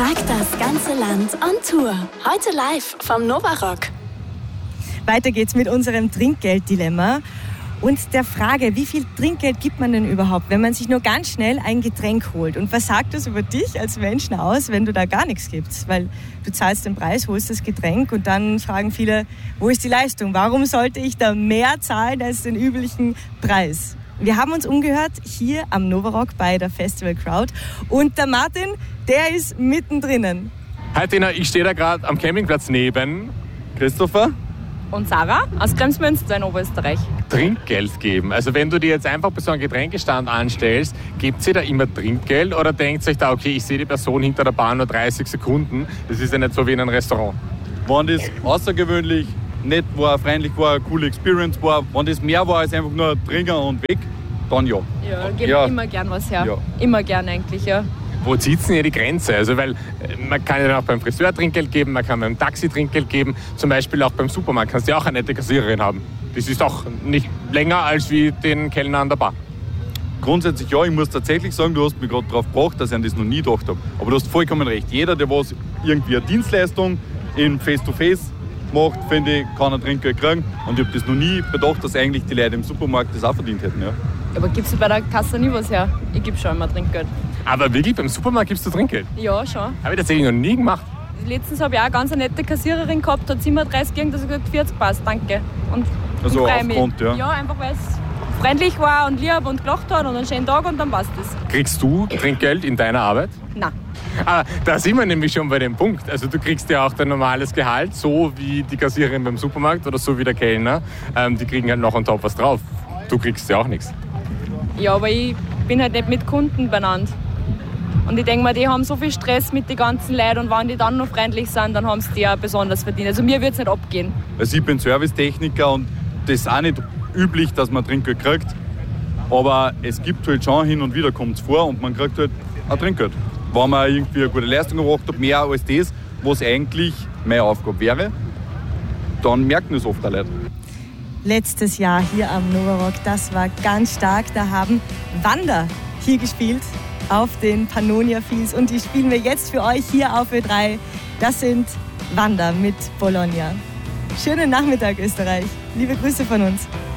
Fragt das ganze Land on Tour. Heute live vom Novarock. Weiter geht's mit unserem Trinkgelddilemma und der Frage, wie viel Trinkgeld gibt man denn überhaupt, wenn man sich nur ganz schnell ein Getränk holt? Und was sagt das über dich als Menschen aus, wenn du da gar nichts gibst? Weil du zahlst den Preis, holst das Getränk und dann fragen viele, wo ist die Leistung? Warum sollte ich da mehr zahlen als den üblichen Preis? Wir haben uns umgehört hier am Novarock bei der Festival Crowd und der Martin, der ist mittendrin. Hi Tina, ich stehe da gerade am Campingplatz neben Christopher und Sarah aus Kremsmünster in Oberösterreich. Trinkgeld geben. Also wenn du dir jetzt einfach bei so einem Getränkestand anstellst, gibt sie da immer Trinkgeld oder denkt sich da, okay, ich sehe die Person hinter der Bar nur 30 Sekunden, das ist ja nicht so wie in einem Restaurant. Wenn das außergewöhnlich nett war, freundlich war, eine coole Experience war, wenn das mehr war als einfach nur trinken und weg, dann ja. Ja, geben immer gern was her. Ja. Immer gern eigentlich, ja. Wo zieht denn hier die Grenze? Also, weil man kann ja auch beim Friseur Trinkgeld geben, man kann beim Taxi Trinkgeld geben, zum Beispiel auch beim Supermarkt kannst du ja auch eine nette Kassiererin haben. Das ist auch nicht länger als wie den Kellner an der Bar. Grundsätzlich ja, ich muss tatsächlich sagen, du hast mich gerade darauf gebracht, dass ich an das noch nie gedacht habe. Aber du hast vollkommen recht. Jeder, der was irgendwie eine Dienstleistung in Face-to-Face macht, finde ich, kann ein Trinkgeld kriegen. Und ich habe das noch nie bedacht, dass eigentlich die Leute im Supermarkt das auch verdient hätten. Ja. Aber gibst du bei der Kasse nie was her? Ich gebe schon immer Trinkgeld. Aber wirklich, beim Supermarkt gibst du Trinkgeld? Ja, schon. Habe ich tatsächlich noch nie gemacht. Letztens habe ich auch eine ganz nette Kassiererin gehabt, hat 37 gegeben, dass ich gesagt 40 passt, danke. Und also aufgrund, ja? Ja, einfach weil es freundlich war und lieb und gelacht hat und einen schönen Tag und dann passt es. Kriegst du Trinkgeld in deiner Arbeit? Nein. Ah, da sind wir nämlich schon bei dem Punkt. Also du kriegst ja auch dein normales Gehalt, so wie die Kassiererin beim Supermarkt oder so wie der Kellner. Die kriegen halt noch on top was drauf. Du kriegst ja auch nichts. Ja, aber ich bin halt nicht mit Kunden benannt. Und ich denke mir, die haben so viel Stress mit den ganzen Leuten und wenn die dann noch freundlich sind, dann haben sie die auch besonders verdient. Also mir wird es nicht abgehen. Also ich bin Servicetechniker und das ist auch nicht üblich, dass man Trinkgeld kriegt. Aber es gibt halt schon hin und wieder kommt es vor und man kriegt halt ein Trinkgeld. Wenn man irgendwie eine gute Leistung gemacht hat, mehr als das, was eigentlich meine Aufgabe wäre, dann merken es oft auch Leute. Letztes Jahr hier am Novarock, das war ganz stark. Da haben Wander hier gespielt auf den Pannonia Fields und die spielen wir jetzt für euch hier auf Ö3. Das sind Wander mit Bologna. Schönen Nachmittag, Österreich. Liebe Grüße von uns.